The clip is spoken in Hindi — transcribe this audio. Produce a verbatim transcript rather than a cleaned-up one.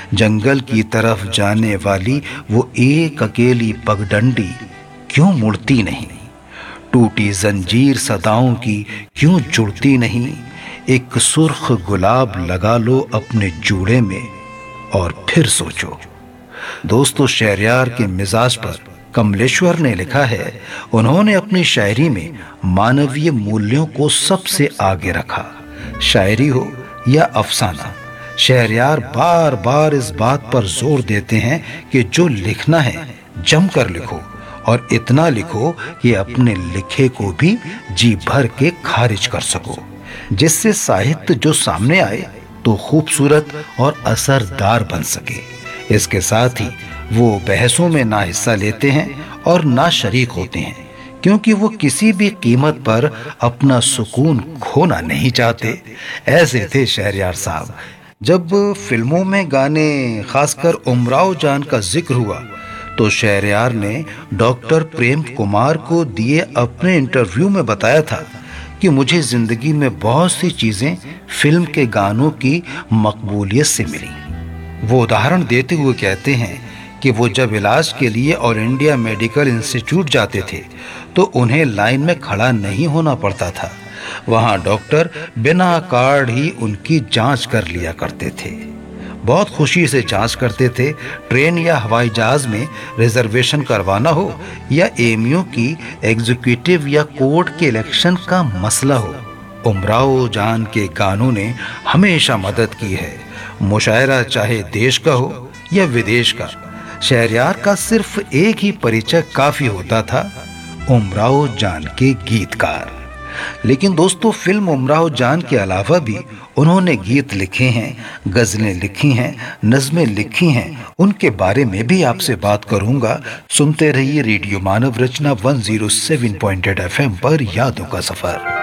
जंगल की तरफ जाने वाली वो एक अकेली पगडंडी क्यों मुड़ती नहीं, टूटी जंजीर सदाओं की क्यों जुड़ती नहीं। एक सुर्ख गुलाब लगा लो अपने जूड़े में और फिर सोचो। दोस्तों, शहरयार के मिजाज पर कमलेश्वर ने लिखा है, उन्होंने अपनी शायरी में मानवीय मूल्यों को सबसे आगे रखा। शायरी हो या अफसाना, शहरयार बार बार इस बात पर जोर देते हैं कि जो लिखना है जमकर लिखो और इतना लिखो कि अपने लिखे को भी जी भर के खारिज कर सको, जिससे साहित्य जो सामने आए तो खूबसूरत और असरदार बन सके। इसके साथ ही वो बहसों में ना हिस्सा लेते हैं और ना शरीक होते हैं, क्योंकि वो किसी भी कीमत पर अपना सुकून खोना नहीं चाहते। ऐसे थे शहरयार साहब। जब फिल्मों में गाने, खासकर उमराव जान का जिक्र हुआ, तो शहरयार ने डॉक्टर प्रेम कुमार को दिए अपने इंटरव्यू में बताया था कि मुझे जिंदगी में बहुत सी चीजें फिल्म के गानों की मकबूलियत से मिली। वो उदाहरण देते हुए कहते हैं कि वो जब इलाज के लिए ऑल इंडिया मेडिकल इंस्टीट्यूट जाते थे तो उन्हें लाइन में खड़ा नहीं होना पड़ता था। वहाँ डॉक्टर बिना कार्ड ही उनकी जांच कर लिया करते थे। बहुत खुशी से जांच करते थे। ट्रेन या हवाई जहाज में रिजर्वेशन करवाना हो या एमयू की एग्जीक्यूटिव या कोर्ट के इलेक्शन का मसला हो, उमराव जान के गानों ने हमेशा मदद की है। मुशायरा चाहे देश का हो या विदेश का, शहरयार का सिर्फ एक ही परिचय काफी होता था, उमराव जान के गीतकार। लेकिन दोस्तों, फिल्म उमराव जान के अलावा भी उन्होंने गीत लिखे हैं, गजलें लिखी हैं, नज़में लिखी हैं। उनके बारे में भी आपसे बात करूंगा। सुनते रहिए रेडियो मानव रचना एक सौ सात पॉइंट आठ एफ एम पर यादों का सफर।